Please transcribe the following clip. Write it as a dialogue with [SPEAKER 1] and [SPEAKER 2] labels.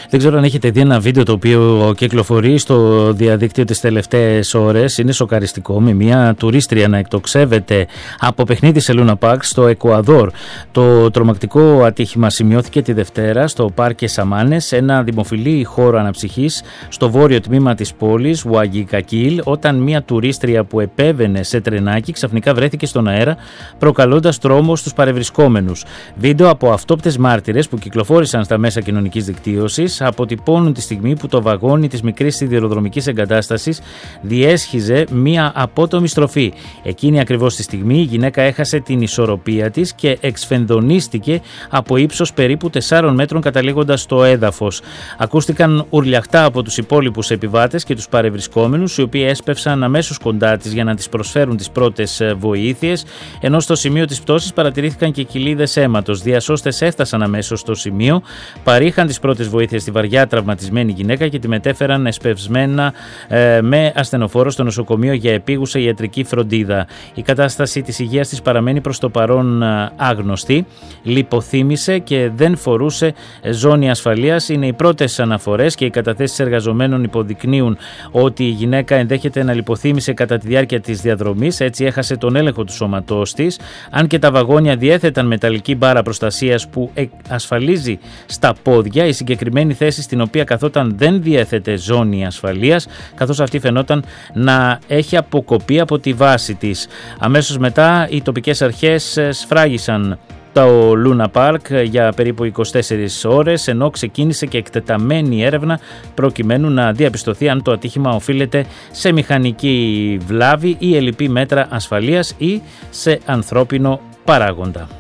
[SPEAKER 1] Δεν ξέρω αν έχετε δει ένα βίντεο το οποίο κυκλοφορεί στο διαδίκτυο τις τελευταίες ώρες. Είναι σοκαριστικό, με μια τουρίστρια να εκτοξεύεται από παιχνίδι σε Λούνα Πάρκ στο Εκουαδόρ. Το τρομακτικό ατύχημα σημειώθηκε τη Δευτέρα στο Πάρκε Σαμάνες, ένα δημοφιλή χώρο αναψυχής στο βόρειο τμήμα της πόλης Γουαγικακίλ, όταν μια τουρίστρια που επέβαινε σε τρενάκι ξαφνικά βρέθηκε στον αέρα, προκαλώντας τρόμο στους παρευρισκόμενους. Βίντεο από αυτόπτες μάρτυρες που κυκλοφόρησαν στα μέσα κοινωνικής δικτύωσης αποτυπώνουν τη στιγμή που το βαγόνι της μικρής σιδηροδρομικής εγκατάστασης διέσχιζε μία απότομη στροφή. Εκείνη ακριβώς τη στιγμή η γυναίκα έχασε την ισορροπία της και εξφενδονίστηκε από ύψος περίπου 4 μέτρων καταλήγοντας στο έδαφος. Ακούστηκαν ουρλιαχτά από τους υπόλοιπους επιβάτες και τους παρευρισκόμενους, οι οποίοι έσπευσαν αμέσως κοντά της για να της προσφέρουν τις πρώτες βοήθειες, ενώ στο σημείο της πτώσης παρατηρήθηκαν και κοιλίδες αίματος. Διασώστες έφτασαν αμέσως στο σημείο, παρήχαν τις πρώτες βοήθειες στη βαριά τραυματισμένη γυναίκα και τη μετέφεραν εσπευσμένα με ασθενοφόρο στο νοσοκομείο για επίγουσα ιατρική φροντίδα. Η κατάσταση της υγείας της παραμένει προς το παρόν άγνωστη. Λιποθύμησε και δεν φορούσε ζώνη ασφαλείας. Είναι οι πρώτες αναφορές και οι καταθέσεις εργαζομένων υποδεικνύουν ότι η γυναίκα ενδέχεται να λιποθύμησε κατά τη διάρκεια της διαδρομής, έτσι έχασε τον έλεγχο του σώματός της. Αν και τα βαγόνια διέθεταν μεταλλική μπάρα προστασίας που ασφαλίζει στα πόδια, η συγκεκριμένη θέση στην οποία καθόταν δεν διέθετε ζώνη ασφαλείας, καθώς αυτή φαινόταν να έχει αποκοπεί από τη βάση της. Αμέσως μετά οι τοπικές αρχές σφράγισαν το Λούνα Πάρκ για περίπου 24 ώρες, ενώ ξεκίνησε και εκτεταμένη έρευνα προκειμένου να διαπιστωθεί αν το ατύχημα οφείλεται σε μηχανική βλάβη ή ελλειπή μέτρα ασφαλείας ή σε ανθρώπινο παράγοντα.